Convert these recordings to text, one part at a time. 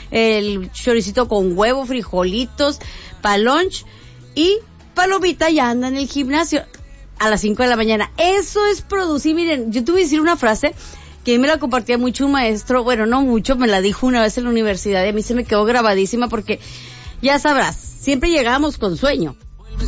el choricito con huevo, frijolitos, pa' lunch y palomita ya anda en el gimnasio a las 5 de la mañana. Eso es producir. Miren, yo te voy a decir una frase que a mí me la compartía mucho un maestro, bueno, no mucho, me la dijo una vez en la universidad y a mí se me quedó grabadísima porque, ya sabrás, siempre llegábamos con sueño.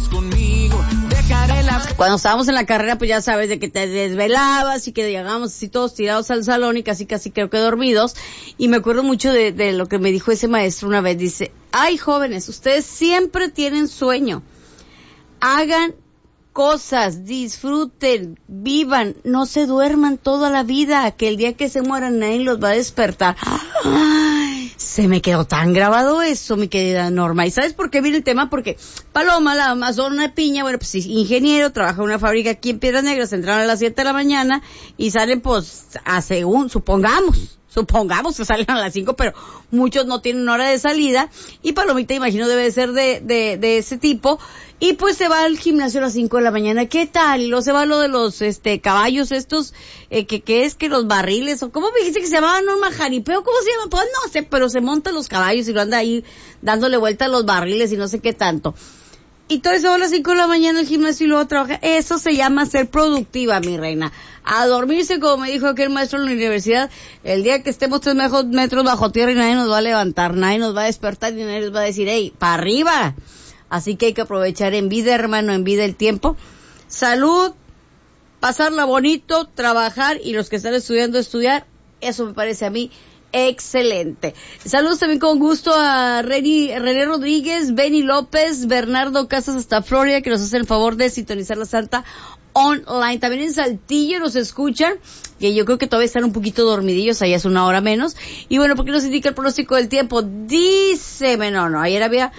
Cuando estábamos en la carrera, pues ya sabes, de que te desvelabas y que llegábamos así todos tirados al salón y casi creo que dormidos. Y me acuerdo mucho de lo que me dijo ese maestro una vez. Dice, ay, jóvenes, ustedes siempre tienen sueño. Hagan cosas, disfruten, vivan, no se duerman toda la vida, que el día que se mueran nadie los va a despertar. Ay, se me quedó tan grabado eso, mi querida Norma. ¿Y sabes por qué viene el tema? Porque Paloma, la Amazona Piña, bueno, pues ingeniero, trabaja en una fábrica aquí en Piedras Negras, entran a las 7 de la mañana y salen pues supongamos que salen a las 5, pero muchos no tienen hora de salida, y Palomita, imagino, debe ser de ese tipo, y pues se va al gimnasio a las 5 de la mañana. ¿Qué tal? Y luego se va lo de los caballos estos, que es que los barriles, o ¿cómo me dijiste que se llamaba, Norma? Jaripeo, ¿cómo se llama? Pues no sé, pero se montan los caballos y lo anda ahí dándole vuelta a los barriles y no sé qué tanto. Y todo eso a las 5 de la mañana al gimnasio y luego trabaja. Eso se llama ser productiva, mi reina. A dormirse, como me dijo aquel maestro en la universidad, el día que estemos 3 metros bajo tierra y nadie nos va a levantar, nadie nos va a despertar y nadie nos va a decir, hey, para arriba. Así que hay que aprovechar en vida, hermano, en vida el tiempo. Salud, pasarla bonito, trabajar, y los que están estudiando, estudiar. Eso me parece a mí excelente. Saludos también con gusto a René Rodríguez, Benny López, Bernardo Casas hasta Florida, que nos hacen el favor de sintonizar la Santa online. También en Saltillo nos escuchan, que yo creo que todavía están un poquito dormidillos, allá es 1 hora menos. Y bueno, ¿por qué nos indica el pronóstico del tiempo? Díceme, no, ayer había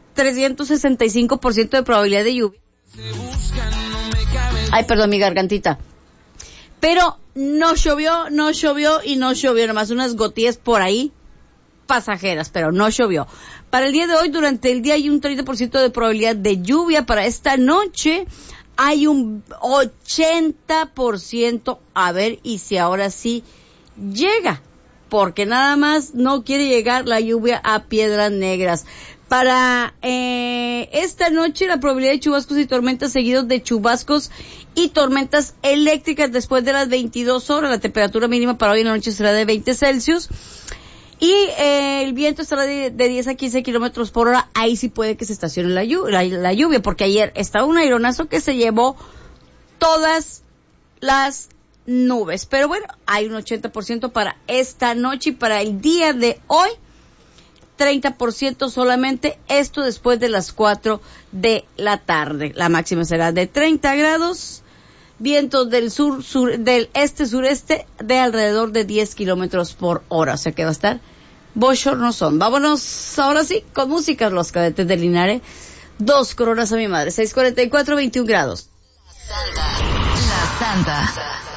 365% de probabilidad de lluvia. Ay, perdón, mi gargantita. Pero no llovió, nomás unas gotillas por ahí pasajeras, pero no llovió. Para el día de hoy, durante el día hay un 30% de probabilidad de lluvia. Para esta noche hay un 80%, a ver, y si ahora sí llega, porque nada más no quiere llegar la lluvia a Piedras Negras. Para esta noche la probabilidad de chubascos y tormentas seguidos de chubascos y tormentas eléctricas después de las 22 horas. La temperatura mínima para hoy en la noche será de 20 Celsius. Y el viento estará de 10 a 15 kilómetros por hora. Ahí sí puede que se estacione la lluvia, porque ayer estaba un aironazo que se llevó todas las nubes. Pero bueno, hay un 80% para esta noche, y para el día de hoy 30% solamente, esto después de las 4 de la tarde. La máxima será de 30 grados, vientos del del este-sureste de alrededor de 10 kilómetros por hora. O sea que va a estar bochornosón. Vámonos ahora sí con música, los cadetes de Linares. 2 coronas a mi madre, 6:44, 21 grados. La Santa.